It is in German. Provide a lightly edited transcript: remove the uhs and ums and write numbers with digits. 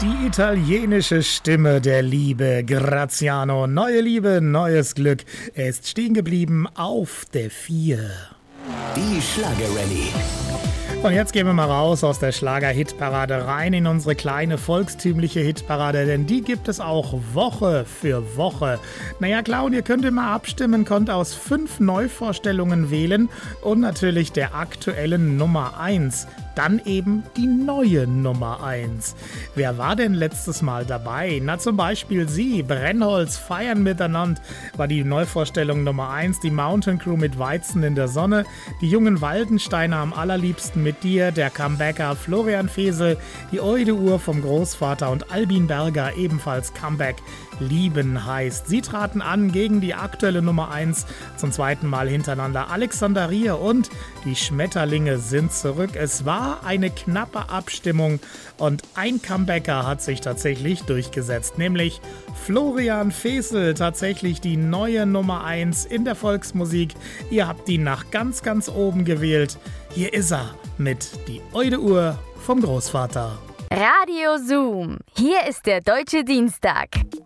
Die italienische Stimme der Liebe, Graziano. Neue Liebe, neues Glück. Er ist stehen geblieben auf der 4. Die Schlagerrallye. Und jetzt gehen wir mal raus aus der Schlager-Hitparade rein in unsere kleine volkstümliche Hitparade, denn die gibt es auch Woche für Woche. Naja klar, und ihr könnt immer abstimmen, könnt aus 5 Neuvorstellungen wählen und natürlich der aktuellen Nummer 1. Dann eben die neue Nummer 1. Wer war denn letztes Mal dabei? Na, zum Beispiel Sie, Brennholz, Feiern miteinander war die Neuvorstellung Nummer 1, die Mountain Crew mit Weizen in der Sonne, die jungen Waldensteiner am allerliebsten mit dir, der Comebacker Florian Fesel, die Eude Uhr vom Großvater und Albin Berger, ebenfalls Comeback, Lieben heißt. Sie traten an gegen die aktuelle Nummer 1 zum zweiten Mal hintereinander. Alexander Rier und die Schmetterlinge sind zurück. Es war eine knappe Abstimmung und ein Comebacker hat sich tatsächlich durchgesetzt, nämlich Florian Fesel, tatsächlich die neue Nummer 1 in der Volksmusik. Ihr habt ihn nach ganz, ganz oben gewählt. Hier ist er mit die Eude Uhr vom Großvater. Radio Zoom. Hier ist der Deutsche Dienstag.